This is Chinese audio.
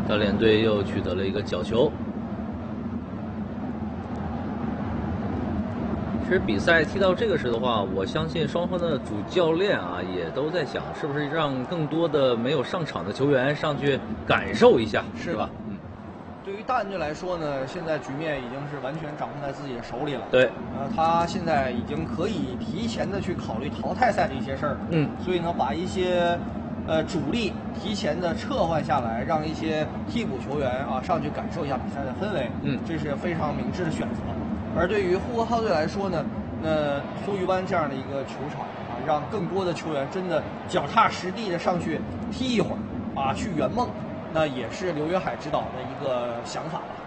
大连队又取得了一个角球。其实比赛踢到这个时候的话，我相信双方的主教练啊也都在想，是不是让更多的没有上场的球员上去感受一下，是吧？ 对于大连队来说呢，现在局面已经是完全掌控在自己的手里了。 对， 他现在已经可以提前的去考虑淘汰赛的一些事儿。所以呢，把一些主力提前的撤换下来，让一些替补球员啊上去感受一下比赛的氛围。这是非常明智的选择。而对于呼和浩特队来说呢，那苏玉湾这样的一个球场啊，让更多的球员真的脚踏实地的上去踢一会儿啊，去圆梦。那也是刘约海指导的一个想法吧。